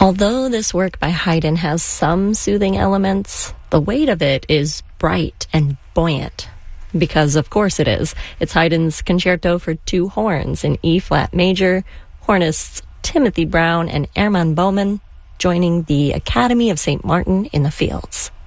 Although this work by Haydn has some soothing elements, the weight of it is bright and buoyant. Because of course it is. It's Haydn's Concerto for Two Horns in E-flat major, hornists Timothy Brown and Hermann Baumann joining the Academy of St. Martin in the Fields.